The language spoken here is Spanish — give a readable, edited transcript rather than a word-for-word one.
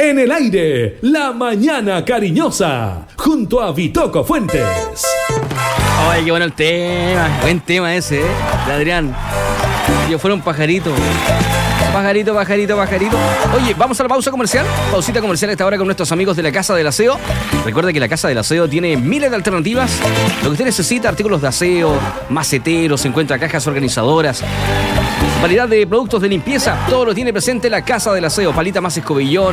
En el aire, la mañana cariñosa, junto a Vitoco Fuentes. Ay, qué bueno el tema. Buen tema ese, de Adrián. Yo fuera un pajarito. Pajarito. Oye, vamos a la pausa comercial. Pausita comercial a esta hora con nuestros amigos de la Casa del Aseo. Recuerda que la Casa del Aseo tiene miles de alternativas. Lo que usted necesita, artículos de aseo, maceteros, encuentra cajas organizadoras, variedad de productos de limpieza. Todo lo tiene presente la Casa del Aseo. Palita más escobillón,